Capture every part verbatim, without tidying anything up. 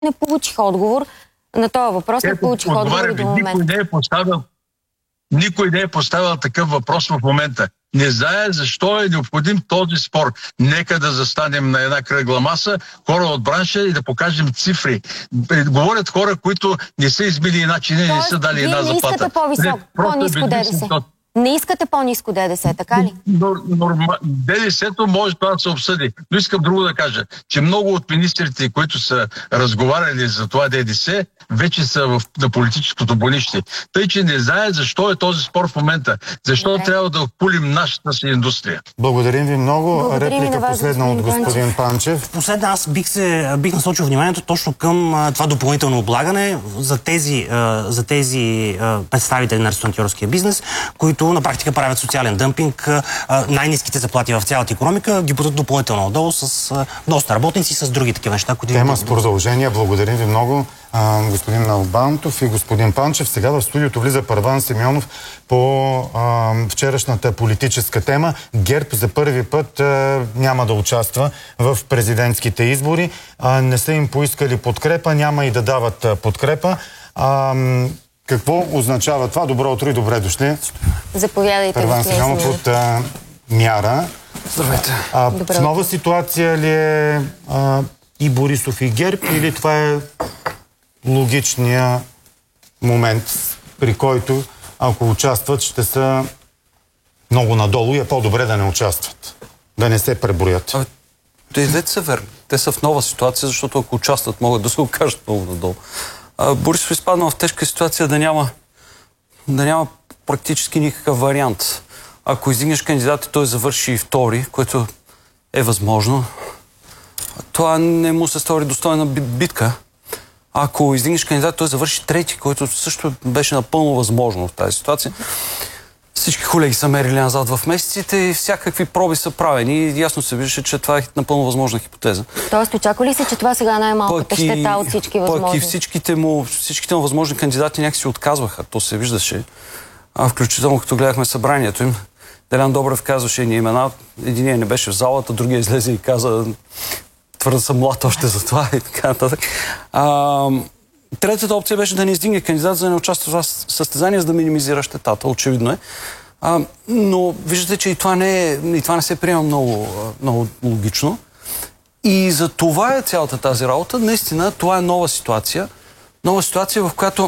не получиха отговор на този въпрос, не получиха отговор до момента. Никой не е поставил, никой не е поставил такъв въпрос в момента. Не знае защо е необходим този спор. Нека да застанем на една кръгла маса, хора от бранша и да покажем цифри. Говорят хора, които не са избили начини, не са дали една заплата. Вие не искате по-висок, по-ниско ДДС. Не искате по-ниско ДДС, така ли? ДДС-то може това да се обсъди. Но искам друго да кажа, че много от министрите, които са разговаряли за това ДДС, вече са в, на политическото бонище. Тъй, че не знае защо е този спор в момента. Защо Добре. трябва да пулим нашата си индустрия. Благодарим ви много. Благодарим Реплика вас, последна от господин Панчев. Последна аз бих, се, бих насочил вниманието точно към а, това допълнително облагане за тези, а, за тези а, представители на ресторантьорския бизнес, които на практика правят социален дъмпинг. Най-ниските заплати в цялата икономика ги подат допълнително отдолу с а, доста работници, с други такива неща. Които Тема с продължение. Благодарим ви много, а, господин Налбантов и господин Панчев. Сега в студиото влиза Първан Симеонов по а, вчерашната политическа тема. ГЕРБ за първи път а, няма да участва в президентските избори. А, не са им поискали подкрепа, няма и да дават а, подкрепа. А, Какво означава това? Добро утро и добре дошли. Заповядайте, Първан Симеонов от а, Мяра. Здравейте. А, в нова ситуация ли е а, и Борисов и ГЕРБ, или това е логичният момент, при който ако участват, ще са много надолу и е по-добре да не участват, да не се преброят? А, те двете са верни. Те са в нова ситуация, защото ако участват, могат да се окажат много надолу. Борисов изпадна в тежка ситуация да няма, да няма практически никакъв вариант. Ако издигнеш кандидат и той завърши втори, което е възможно, това не му се стори достойна битка. Ако издигнеш кандидат, той завърши трети, което също беше напълно възможно в тази ситуация. Всички колеги са мерили назад в месеците и всякакви проби са правени и ясно се виждаше, че това е напълно възможна хипотеза. Тоест, очаква ли се, че това сега най-малката щета от всички възможни? Пък и всичките му, всичките му възможни кандидати някакси отказваха. То се виждаше. А включително като гледахме събранието им, Делян Добрев казваше ни имена, единия не беше в залата, другия излезе и каза твърде съм млад още за това и така нататък. А, Третата опция беше да не издигне кандидат, за да не участва в това състезание, за да минимизира щетата. Очевидно е. А, но виждате, че и това не, е, и това не се приема много, много логично. И за това е цялата тази работа. Наистина, това е нова ситуация. Нова ситуация, в която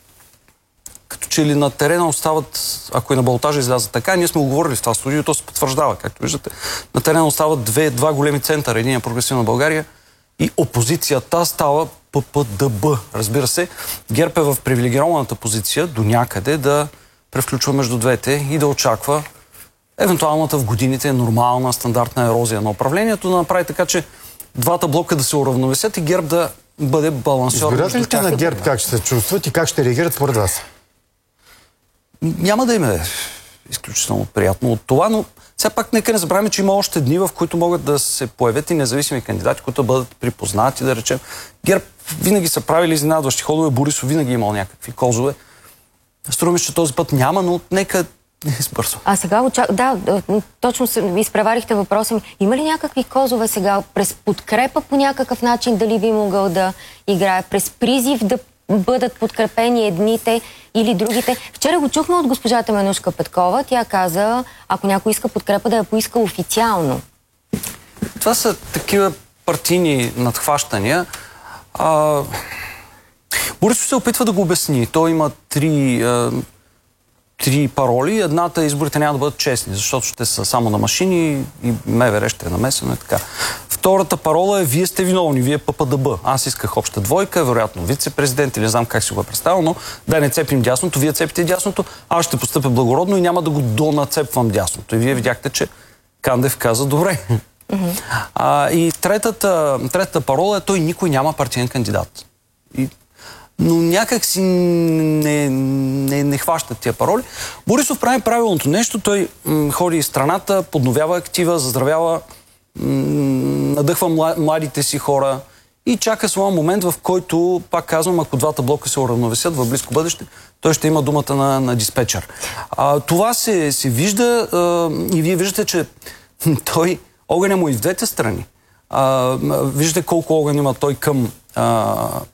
като че ли на терена остават, ако и на балотажа изляза така, ние сме оговорили в това студио, то се потвърждава, както виждате. На терена остават две, два големи центъра. Един е Прогресивна България и опозицията става П П Д Б. Разбира се, ГЕРБ е в привилегированата позиция до някъде да превключва между двете и да очаква евентуалната в годините нормална, стандартна ерозия на управлението, да направи така, че двата блока да се уравновесят и ГЕРБ да бъде балансьор. Избирателите на ГЕРБ как ще се чувстват и как ще реагират според вас? Няма да им е изключително приятно от това, но все пак нека не забравяме, че има още дни, в които могат да се появят и независими кандидати, които да бъдат припознати, да речем. ГЕРБ винаги са правили изненадващи ходове, Борисов винаги е имал някакви козове. Струва ми, че този път няма, но нека не избързва. А сега, очак... да, точно ви изпреварихте въпроса ми. Има ли някакви козове сега през подкрепа по някакъв начин, дали би могъл да играе, през призив да бъдат подкрепени едните или другите? Вчера го чухме от госпожа Теменужка Петкова. Тя каза, ако някой иска подкрепа, да я поиска официално. Това са такива партийни надхващания. А... Борисов се опитва да го обясни. Той има три, а, три пароли. Едната е: изборите няма да бъдат честни, защото ще са само на машини и М В Р ще е намесено и така. Втората парола е: вие сте виновни, вие П П Д Б. Аз исках обща двойка, вероятно вице-президент или не знам как си го е представил, но да не цепим дясното, вие цепите дясното, аз ще постъпя благородно и няма да го донацепвам дясното. И вие видяхте, че Кандев каза добре. Mm-hmm. а, и третата, третата парола е: той никой няма партиен кандидат. И, но някак си не, не, не хващат тия пароли. Борисов прави правилното нещо. Той м, ходи из страната, подновява актива, заздравява, м, надъхва младите си хора и чака своя момент, в който, пак казвам, ако двата блока се уравновесят в близко бъдеще, той ще има думата на, на диспетчер. А, това се, се вижда а, и вие виждате, че той огъня му и в двете страни. А, виждате колко огън има той към а,